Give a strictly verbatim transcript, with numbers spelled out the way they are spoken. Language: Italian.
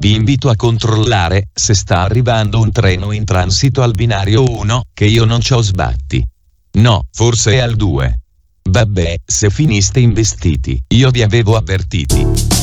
Vi invito a controllare se sta arrivando un treno in transito al binario uno, che io non c'ho sbatti. No, forse è al due. Vabbè, se finiste investiti, io vi avevo avvertiti.